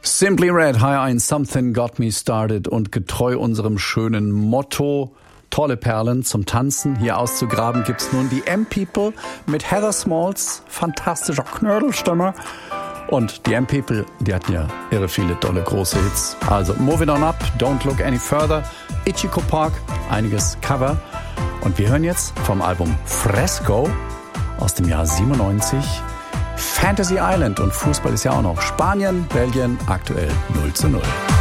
Simply Red, High 1, Something Got Me Started und getreu unserem schönen Motto, tolle Perlen zum Tanzen hier auszugraben, gibt's nun die M-People mit Heather Smalls, fantastischer Knödelstimme. Und die M-People, die hatten ja irre viele tolle große Hits. Also Move It On Up, Don't Look Any Further, Ichiko Park, einiges Cover. Und wir hören jetzt vom Album Fresco aus dem Jahr 97 Fantasy Island. Und Fußball ist ja auch noch Spanien, Belgien, aktuell 0:0.